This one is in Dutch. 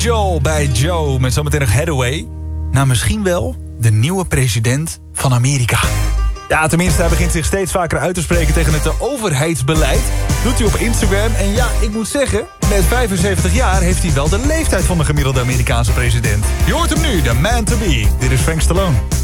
Joel bij Joe met zometeen nog Hathaway. Nou, misschien wel de nieuwe president van Amerika. Ja, tenminste, hij begint zich steeds vaker uit te spreken tegen het overheidsbeleid. Doet hij op Instagram. En ja, ik moet zeggen, met 75 jaar heeft hij wel de leeftijd van de gemiddelde Amerikaanse president. Je hoort hem nu, de man to be. Dit is Frank Stallone.